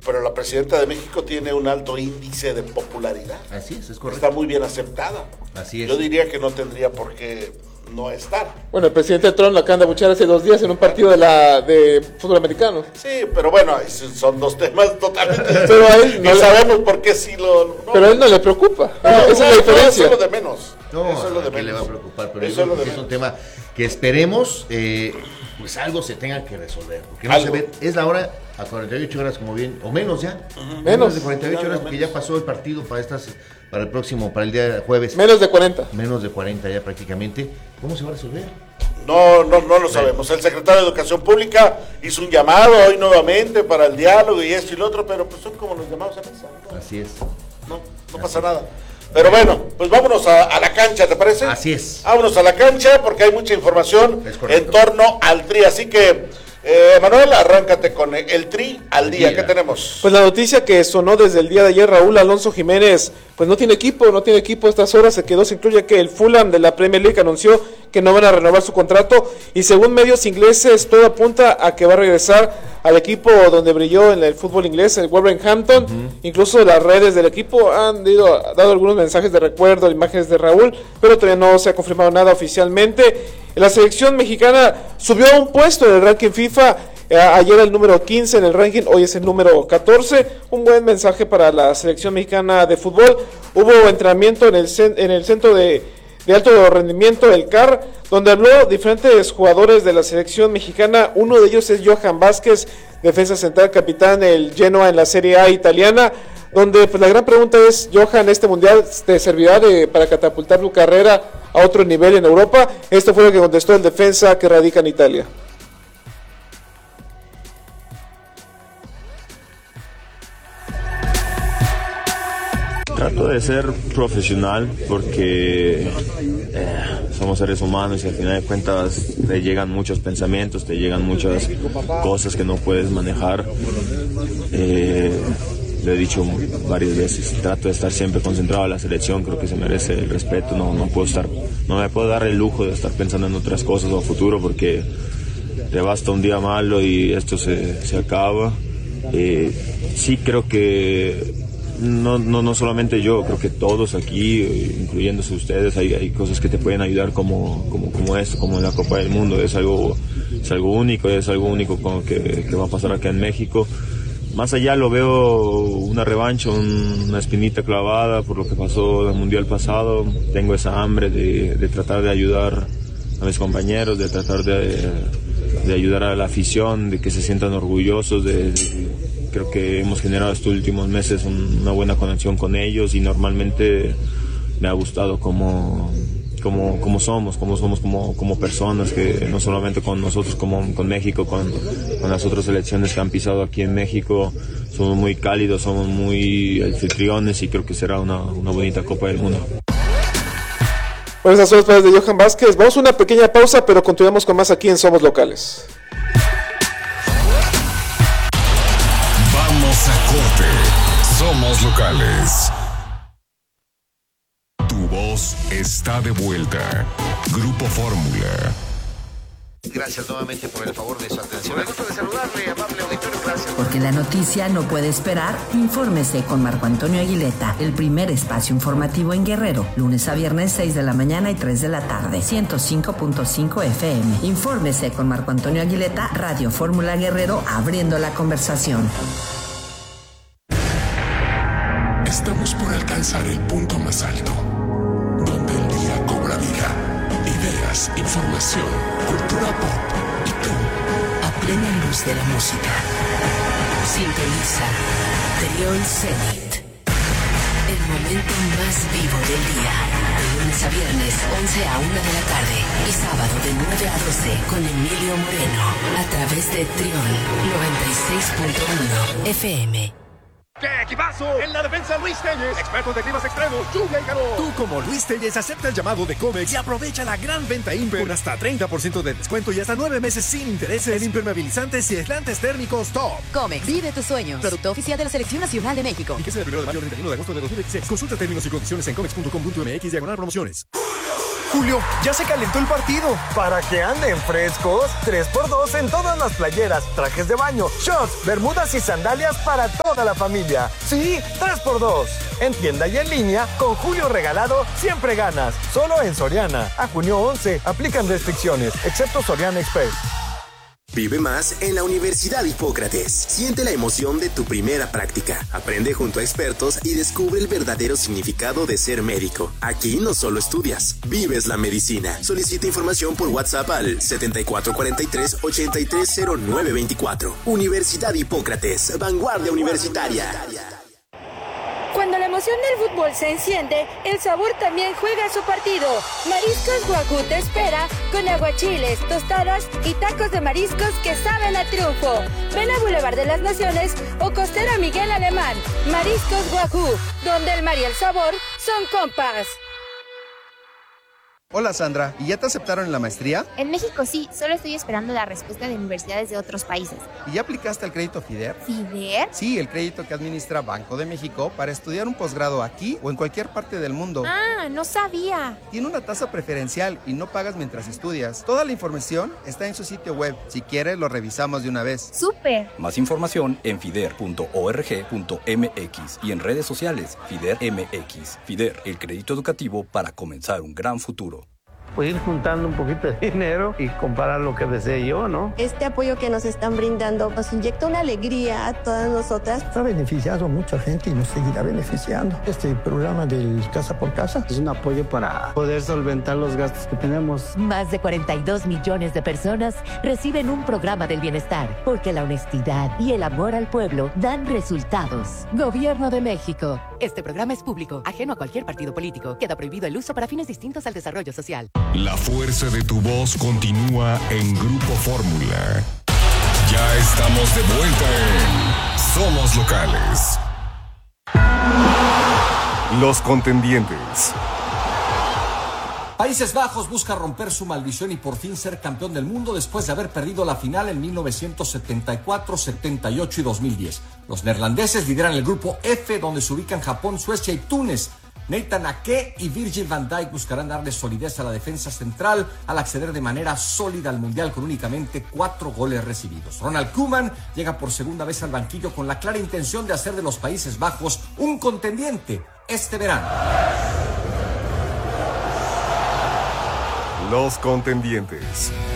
pero la presidenta de México tiene un alto índice de popularidad. Así es correcto. Está muy bien aceptada. Así es. Yo diría que no tendría por qué no estar. Bueno, el presidente Trump lo acaban de abuchear hace 2 días en un partido de fútbol americano. Sí, pero bueno, son dos temas totalmente pero a él no sabemos por qué sí lo... No, pero a él no le preocupa. Esa es la diferencia. Eso es lo de menos. No, eso es lo de que menos. le va a preocupar, pero eso es un tema que esperemos pues algo se tenga que resolver, porque no algo. se ve, es la hora a 48 horas como bien, o menos ya, menos de 48 horas, porque ya pasó el partido para el día de jueves. Menos de 40 ya prácticamente. ¿Cómo se va a resolver? No lo sabemos. El secretario de Educación Pública hizo un llamado hoy nuevamente para el diálogo y esto y lo otro, pero pues son como los llamados a mesa, ¿no? Así es. No pasa nada. Pero bueno, pues vámonos a la cancha, ¿te parece? Así es. Vámonos a la cancha porque hay mucha información en torno al Tri. Así que, Manuel, arráncate con el Tri al día. ¿Qué tenemos? Pues la noticia que sonó desde el día de ayer, Raúl Alonso Jiménez, pues no tiene equipo a estas horas, se quedó sin club, ya que el Fulham de la Premier League anunció que no van a renovar su contrato, y según medios ingleses todo apunta a que va a regresar al equipo donde brilló en el fútbol inglés, el Wolverhampton. Incluso las redes del equipo han dado algunos mensajes de recuerdo, imágenes de Raúl, pero todavía no se ha confirmado nada oficialmente. La selección mexicana subió a un puesto en el ranking FIFA. Ayer el número 15 en el ranking, hoy es el número 14. Un buen mensaje para la selección mexicana de fútbol. Hubo entrenamiento en el centro de alto rendimiento, el CAR, donde habló diferentes jugadores de la selección mexicana. Uno de ellos es Johan Vázquez, defensa central, capitán del Genoa en la Serie A italiana, donde pues la gran pregunta es: Johan, ¿este mundial te servirá para catapultar tu carrera a otro nivel en Europa? Esto fue lo que contestó el defensa que radica en Italia. Trato de ser profesional porque somos seres humanos y al final de cuentas te llegan muchos pensamientos, te llegan muchas cosas que no puedes manejar. Lo he dicho varias veces, trato de estar siempre concentrado en la selección, creo que se merece el respeto, no me puedo dar el lujo de estar pensando en otras cosas o a futuro porque te basta un día malo y esto se acaba. Sí creo que no solamente yo, creo que todos aquí, incluyéndose ustedes, hay cosas que te pueden ayudar como esto, como en la Copa del Mundo. Es algo único que va a pasar acá en México. Más allá lo veo una revancha, una espinita clavada por lo que pasó en el Mundial pasado. Tengo esa hambre de tratar de ayudar a mis compañeros, de tratar de ayudar a la afición, de que se sientan orgullosos. Creo que hemos generado estos últimos meses una buena conexión con ellos y normalmente me ha gustado como somos como personas, que no solamente con nosotros, como con México, con las otras selecciones que han pisado aquí en México, somos muy cálidos, somos muy anfitriones y creo que será una bonita Copa del Mundo. Bueno, esas son las palabras de Johan Vázquez. Vamos a una pequeña pausa, pero continuamos con más aquí en Somos Locales. Vamos a corte. Somos Locales. Tu voz está de vuelta. Grupo Fórmula. Gracias nuevamente por el favor de su atención. Me gusta de saludarle, amable auditorio, gracias. Porque la noticia no puede esperar, infórmese con Marco Antonio Aguileta, el primer espacio informativo en Guerrero, lunes a viernes 6 de la mañana y 3 de la tarde, 105.5 FM. Infórmese con Marco Antonio Aguileta, Radio Fórmula Guerrero, abriendo la conversación. Estamos por alcanzar el punto más alto, donde el día cobra vida. Ideas, información, cultura pop y tú, a plena luz de la música. Sintoniza Triol Zenit, el momento más vivo del día. De lunes a viernes, 11 a 1 de la tarde y sábado de 9 a 12 con Emilio Moreno a través de Triol 96.1 FM. ¡Qué equipazo! En la defensa, Luis Telles, experto de climas extremos, lluvia y calor. Tú, como Luis Telles, acepta el llamado de Comex y aprovecha la gran venta Imper con hasta 30% de descuento y hasta 9 meses sin intereses en impermeabilizantes y aislantes térmicos top. Comex, vive tus sueños. Producto oficial de la Selección Nacional de México. Y que sea del 1 de mayo al 31 de agosto de 2016. Consulta términos y condiciones en comex.com.mx/promociones. Julio, ya se calentó el partido. Para que anden frescos, 3x2 en todas las playeras, trajes de baño, shorts, bermudas y sandalias para toda la familia. Sí, 3x2. En tienda y en línea, con Julio regalado, siempre ganas. Solo en Soriana. A junio 11, aplican restricciones, excepto Soriana Express. Vive más en la Universidad Hipócrates. Siente la emoción de tu primera práctica. Aprende junto a expertos y descubre el verdadero significado de ser médico. Aquí no solo estudias, vives la medicina. Solicita información por WhatsApp al 7443-830924. Universidad Hipócrates, vanguardia universitaria. Cuando la emoción del fútbol se enciende, el sabor también juega su partido. Mariscos Wagyu te espera con aguachiles, tostadas y tacos de mariscos que saben a triunfo. Ven a Boulevard de las Naciones o Costera Miguel Alemán. Mariscos Wagyu, donde el mar y el sabor son compas. Hola Sandra, ¿y ya te aceptaron en la maestría? En México sí, solo estoy esperando la respuesta de universidades de otros países. ¿Y ya aplicaste al crédito FIDER? ¿FIDER? Sí, el crédito que administra Banco de México para estudiar un posgrado aquí o en cualquier parte del mundo. Ah, no sabía. Tiene una tasa preferencial y no pagas mientras estudias. Toda la información está en su sitio web. Si quieres, lo revisamos de una vez. ¡Súper! Más información en fider.org.mx y en redes sociales FIDER MX. FIDER, el crédito educativo para comenzar un gran futuro. Pues ir juntando un poquito de dinero y comparar lo que desee yo, ¿no? Este apoyo que nos están brindando nos inyecta una alegría a todas nosotras. Ha beneficiado a mucha gente y nos seguirá beneficiando. Este programa del Casa por Casa es un apoyo para poder solventar los gastos que tenemos. Más de 42 millones de personas reciben un programa del bienestar, porque la honestidad y el amor al pueblo dan resultados. Gobierno de México. Este programa es público, ajeno a cualquier partido político. Queda prohibido el uso para fines distintos al desarrollo social. La fuerza de tu voz continúa en Grupo Fórmula. Ya estamos de vuelta en Somos Locales. Los contendientes. Países Bajos busca romper su maldición y por fin ser campeón del mundo después de haber perdido la final en 1974, 78 y 2010. Los neerlandeses lideran el grupo F, donde se ubican Japón, Suecia y Túnez. Nathan Ake y Virgil van Dijk buscarán darle solidez a la defensa central al acceder de manera sólida al Mundial con únicamente 4 goles recibidos. Ronald Koeman llega por segunda vez al banquillo con la clara intención de hacer de los Países Bajos un contendiente este verano. Los contendientes.